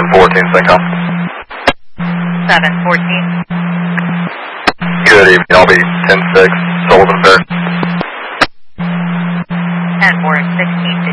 714, CENTCOM. 714. Good evening. I'll be 10-6, Sullivan Fair. 10-4, 16.